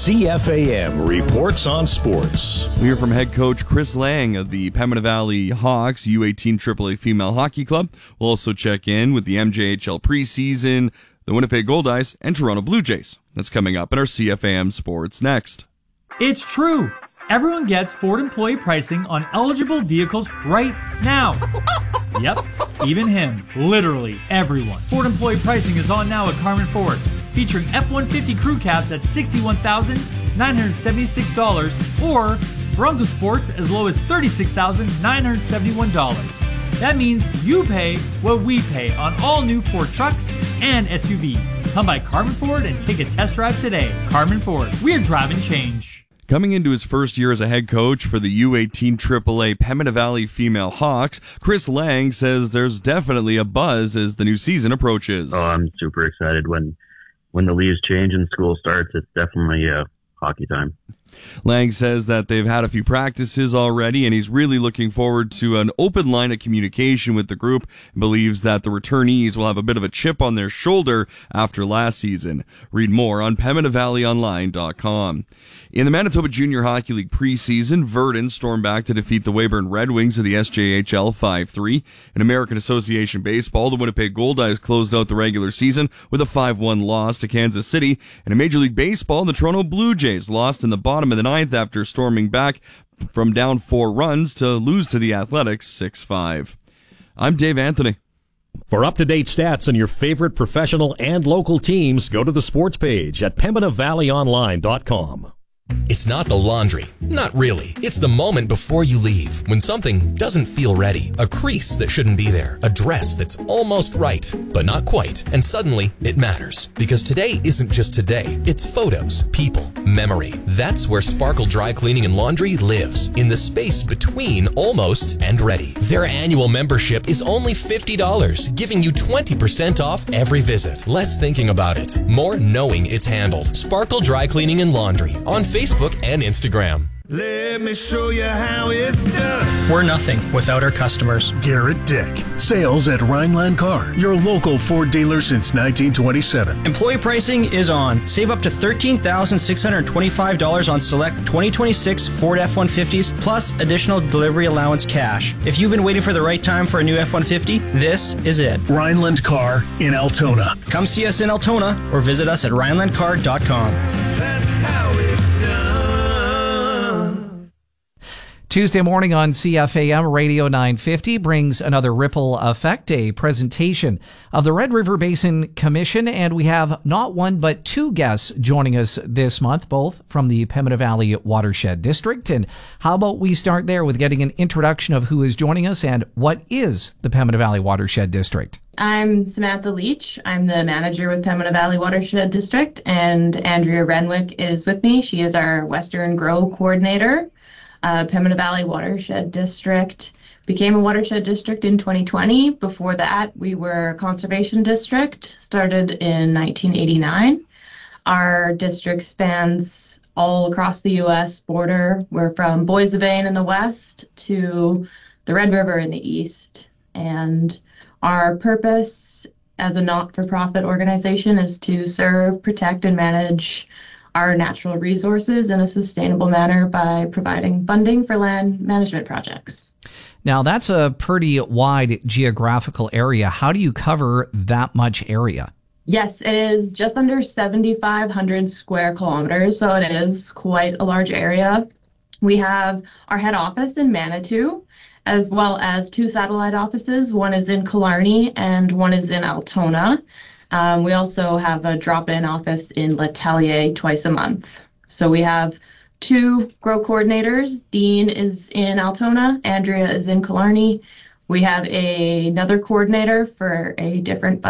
CFAM reports on sports. We hear from head coach Chris Lang of the Pembina Valley Hawks U18 AAA Female Hockey Club. We'll also check in with the MJHL preseason, the Winnipeg Goldeyes, and Toronto Blue Jays. That's coming up in our CFAM Sports next. It's true. Everyone gets Ford employee pricing on eligible vehicles right now. Yep, even him. Literally everyone. Ford employee pricing is on now at Carmen Ford, featuring F-150 crew cabs at $61,976 or Bronco Sports as low as $36,971. That means you pay what we pay on all new Ford trucks and SUVs. Come by Carmen Ford and take a test drive today. Carmen Ford, we're driving change. Coming into his first year as a head coach for the U18 AAA Pembina Valley Female Hawks, Chris Lang says there's definitely a buzz as the new season approaches. Oh, I'm super excited. When the leaves change and school starts, it's definitely hockey time. Lang says that they've had a few practices already, and he's really looking forward to an open line of communication with the group and believes that the returnees will have a bit of a chip on their shoulder after last season. Read more on PembinaValleyOnline.com. In the Manitoba Junior Hockey League preseason, Verdun stormed back to defeat the Weyburn Red Wings of the SJHL 5-3. In American Association Baseball, the Winnipeg Goldeyes closed out the regular season with a 5-1 loss to Kansas City. And in Major League Baseball, the Toronto Blue Jays lost in the bottom of the ninth after storming back from down 4 runs to lose to the Athletics 6-5. I'm Dave Anthony. For up-to-date stats on your favorite professional and local teams, go to the sports page at PembinaValleyOnline.com. It's not the laundry. Not really. It's the moment before you leave, when something doesn't feel ready. A crease that shouldn't be there. A dress that's almost right, but not quite. And suddenly, it matters. Because today isn't just today. It's photos, people, memory. That's where Sparkle Dry Cleaning and Laundry lives. In the space between almost and ready. Their annual membership is only $50, giving you 20% off every visit. Less thinking about it, more knowing it's handled. Sparkle Dry Cleaning and Laundry on Facebook and Instagram. Let me show you how it's done. We're nothing without our customers. Garrett Dick. Sales at Rhineland Car, your local Ford dealer since 1927. Employee pricing is on. Save up to $13,625 on select 2026 Ford F-150s plus additional delivery allowance cash. If you've been waiting for the right time for a new F-150, this is it. Rhineland Car in Altona. Come see us in Altona or visit us at RhinelandCar.com. That's how it's done. Tuesday morning on CFAM Radio 950 brings another ripple effect, a presentation of the Red River Basin Commission, and we have not one but 2 guests joining us this month, both from the Pembina Valley Watershed District. And how about we start there with getting an introduction of who is joining us and what is the Pembina Valley Watershed District? I'm Samantha Leach. I'm the manager with Pembina Valley Watershed District, and Andrea Renwick is with me. She is our Western Grow Coordinator. Pembina Valley Watershed District became a watershed district in 2020. Before that, we were a conservation district, started in 1989. Our district spans all across the U.S. border. We're from Boissevain in the west to the Red River in the east. And our purpose as a not-for-profit organization is to serve, protect, and manage our natural resources in a sustainable manner by providing funding for land management projects. Now, that's a pretty wide geographical area. How do you cover that much area? Yes, it is just under 7,500 square kilometers, so it is quite a large area. We have our head office in Manitou, as well as 2 satellite offices. One is in Killarney and one is in Altona. We also have a drop-in office in L'Atelier twice a month. So we have 2 grow coordinators. Dean is in Altona. Andrea is in Killarney. We have another coordinator for a different